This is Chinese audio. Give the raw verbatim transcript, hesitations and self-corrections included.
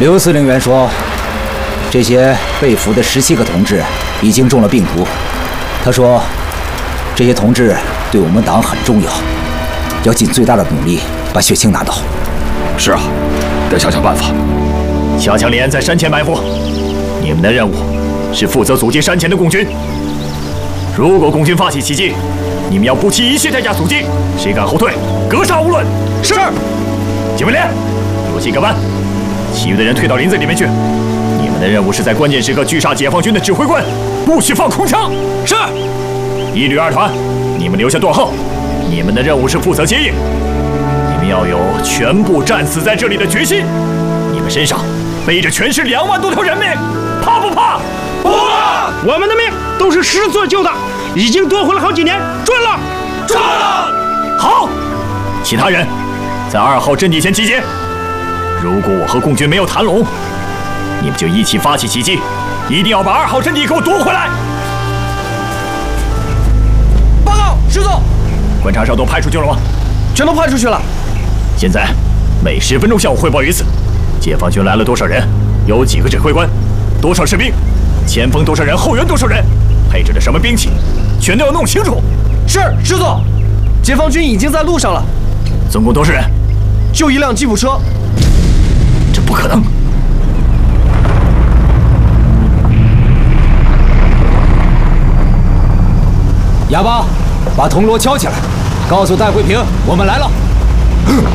刘司令员说，这些被俘的十七个同志已经中了病毒。他说，这些同志对我们党很重要，要尽最大的努力把血清拿到。 是啊，得想想办法。 加强连在山前埋伏，你们的任务是负责阻击山前的共军。如果共军发起袭击，你们要不惜一切代价阻击，谁敢后退，格杀勿论。是。警卫连，如期跟班。其余的人退到林子里面去。你们的任务是在关键时刻狙杀解放军的指挥官，不许放空枪。是。一旅二团，你们留下断后。你们的任务是负责接应。你们要有全部战死在这里的决心。你们身上背着全是两万多条人命，怕不怕？不怕！ 我们的命都是师座救的，已经多活了好几年，赚了， 赚了！好，其他人在二号阵地前集结。如果我和共军没有谈拢，你们就一起发起袭击，一定要把二号阵地给我夺回来。 报告，师座。 观察哨都派出去了吗？ 全都派出去了。 现在每十分钟向我汇报一次。解放军来了多少人？有几个指挥官？多少士兵？前锋多少人？后援多少人？配置的什么兵器？全都要弄清楚。 是，师座。解放军已经在路上了。 总共多少人？ 就一辆吉普车。 这不可能。 哑巴，把铜锣敲起来，告诉戴慧平，我们来了。